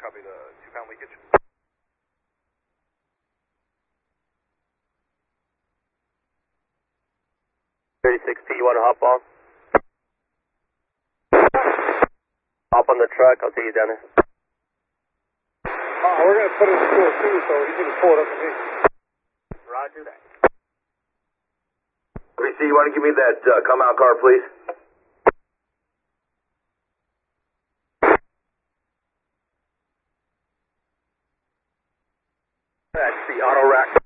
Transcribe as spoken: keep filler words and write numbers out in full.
copy the two pound leakage. thirty-six P, you want to hop on? Hop on the truck, I'll take you down there. Uh, we're going to put it in the pool too, so you can just pull it up with me. Roger that. V C, you want to give me that uh, come out car, please? That's the auto rack.